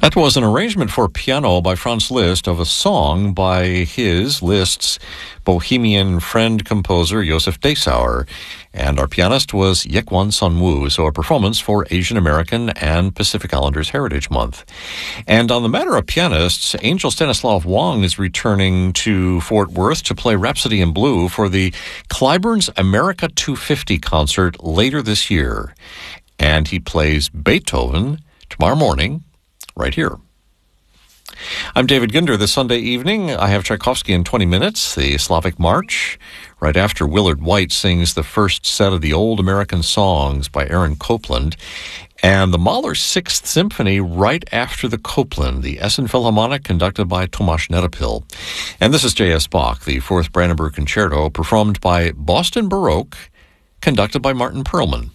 That was an arrangement for piano by Franz Liszt of a song by Liszt's Bohemian friend composer Josef Dessauer. And our pianist was Yekwan Sunwoo, so a performance for Asian American and Pacific Islanders Heritage Month. And on the matter of pianists, Angel Stanislav Wang is returning to Fort Worth to play Rhapsody in Blue for the Clyburn's America 250 concert later this year. And he plays Beethoven tomorrow morning, right here. I'm David Ginder. This Sunday evening, I have Tchaikovsky in 20 minutes, the Slavic March. Right after Willard White sings the first set of the Old American Songs by Aaron Copland. And the Mahler Sixth Symphony right after the Copland, the Essen Philharmonic conducted by Tomasz Netopil. And this is J.S. Bach, the Fourth Brandenburg Concerto, performed by Boston Baroque, conducted by Martin Perlman.